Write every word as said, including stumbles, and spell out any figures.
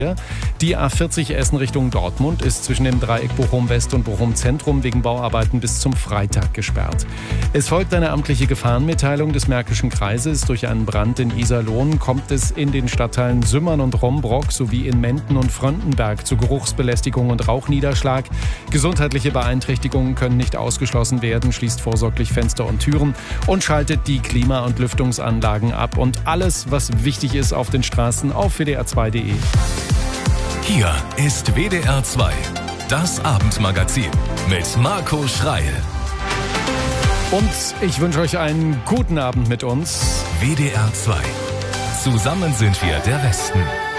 Die A vierzig Essen Richtung Dortmund ist zwischen dem Dreieck Bochum-West und Bochum-Zentrum wegen Bauarbeiten bis zum Freitag gesperrt. Es folgt eine amtliche Gefahrenmitteilung des Märkischen Kreises. Durch einen Brand in Iserlohn kommt es in den Stadtteilen Sümmern und Rombrock sowie in Menden und Fröndenberg zu Geruchsbelästigung und Rauchniederschlag. Gesundheitliche Beeinträchtigungen können nicht ausgeschlossen werden, schließt vorsorglich Fenster und Türen und schaltet die Klima- und Lüftungsanlagen ab. Und alles, was wichtig ist auf den Straßen, auf w d r zwei punkt d e. Hier ist W D R zwei, das Abendmagazin mit Marco Schreil. Und ich wünsche euch einen guten Abend mit uns. W D R zwei. Zusammen sind wir der Westen.